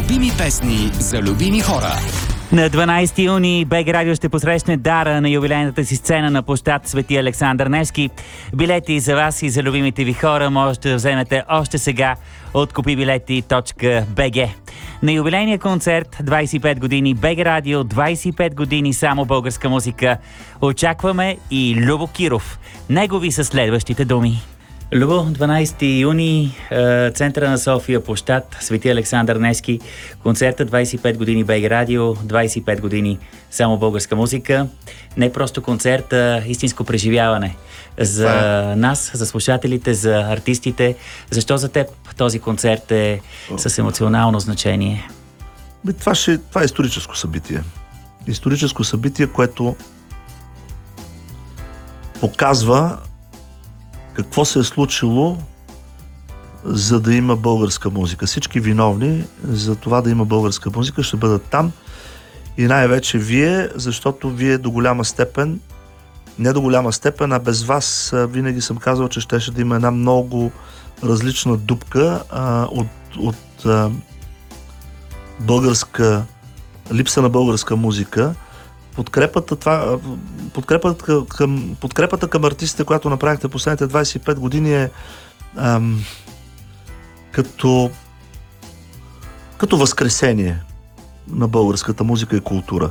Любими песни за любими хора. На 12 юни БГ Радио ще посрещне Дара на юбилейната си сцена на площад Свети Александър Невски. Билети за вас и за любимите ви хора можете да вземете още сега от kupibileti.bg. На юбилейния концерт 25 години БГ Радио, 25 години само българска музика. Очакваме и Любо Киров. Негови са следващите думи. Любо, 12 юни, центъра на София, площад Свети Александър Невски, концерта 25 години БГ Радио, 25 години само българска музика. Не просто концерт, а истинско преживяване за нас, за слушателите, за артистите. Защо за теб този концерт е с емоционално значение? Това е историческо събитие. Историческо събитие, което показва какво се е случило, за да има българска музика. Всички виновни за това да има българска музика ще бъдат там. И най-вече вие, защото вие до голяма степен, не до голяма степен, а без вас винаги съм казал, че щеше да има една много различна дупка от българска липса на българска музика. Подкрепата към артистите, която направихте последните 25 години е като възкресение на българската музика и култура.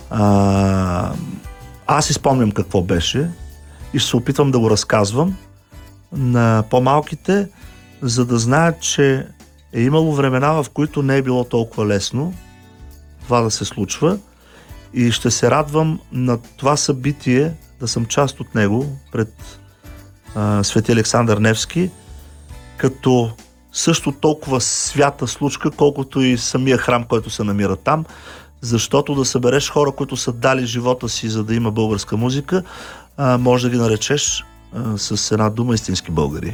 Аз си спомням какво беше и ще се опитвам да го разказвам на по-малките, за да знаят, че е имало времена, в които не е било толкова лесно това да се случва. И ще се радвам на това събитие, да съм част от него пред Свети Александър Невски, като също толкова свята случка, колкото и самия храм, който се намира там, защото да събереш хора, които са дали живота си, за да има българска музика, може да ги наречеш с една дума истински българи.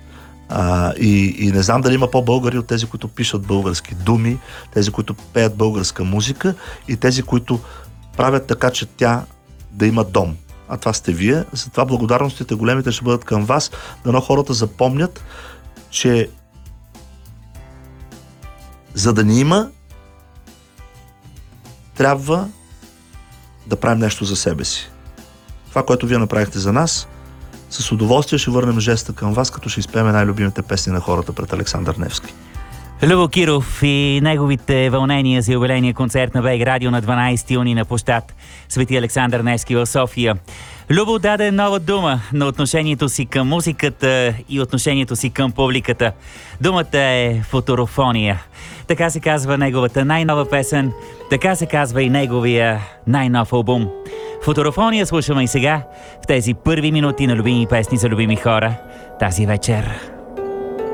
И не знам дали има по-българи от тези, които пишат български думи, тези, които пеят българска музика и тези, които правят така, че тя да има дом. А това сте вие. Затова благодарностите големите ще бъдат към вас. Дано хората запомнят, че за да ни има, трябва да правим нещо за себе си. Това, което вие направихте за нас, с удоволствие ще върнем жеста към вас, като ще изпеем най-любимите песни на хората пред Александър Невски. Любо Киров и неговите вълнения за юбилейния концерт на БГ Радио на 12 юни на площад Свети Александър Невски в София. Любо даде нова дума на отношението си към музиката и отношението си към публиката. Думата е футурофония. Така се казва неговата най-нова песен, така се казва и неговия най-нов албум. Футурофония слушаме и сега в тези първи минути на любими песни за любими хора тази вечер.